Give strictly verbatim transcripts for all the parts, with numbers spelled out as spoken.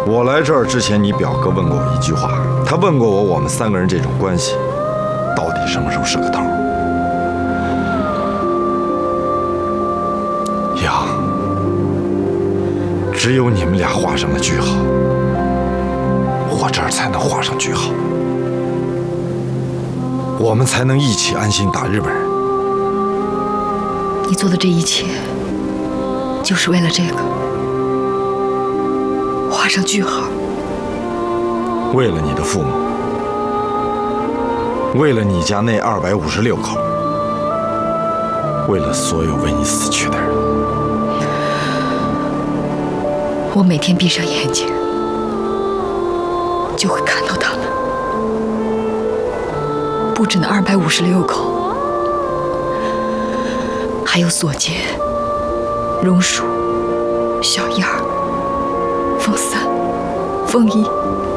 我来这儿之前，你表哥问过我一句话，他问过我，我们三个人这种关系，到底什么时候是个头？杨，只有你们俩画上了句号，我这儿才能画上句号，我们才能一起安心打日本人。 你做的这一切，就是为了这个，画上句号。 为了你的父母，为了你家那二百五十六口，为了所有为你死去的人。 我每天闭上眼睛，就会看到他们。不止那二百五十六口，还有索杰、榕树、小燕儿、凤三、凤一、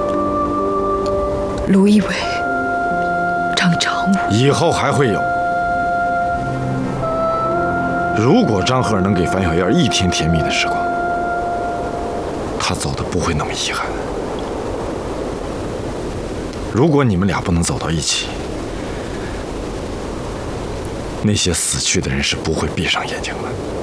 卢一伟、张长武。 以后还会有。如果张赫能给樊小燕一天甜蜜的时光，他走的不会那么遗憾。如果你们俩不能走到一起，那些死去的人是不会闭上眼睛的。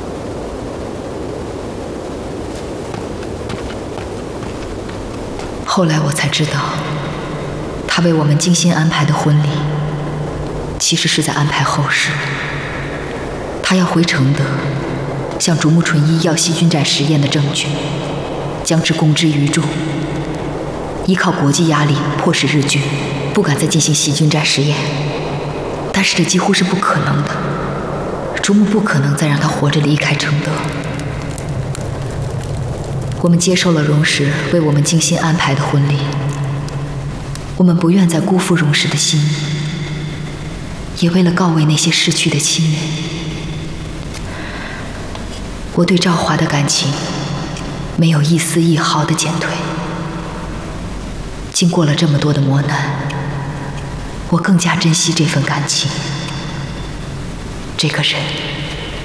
后来我才知道，他为我们精心安排的婚礼，其实是在安排后事。他要回承德，向竹木纯一要细菌战实验的证据，将之公之于众。依靠国际压力，迫使日军不敢再进行细菌战实验。但是这几乎是不可能的，竹木不可能再让他活着离开承德。我们接受了荣石为我们精心安排的婚礼，我们不愿再辜负荣石的心意，也为了告慰那些逝去的亲人。我对赵华的感情没有一丝一毫的减退。经过了这么多的磨难，我更加珍惜这份感情。这个人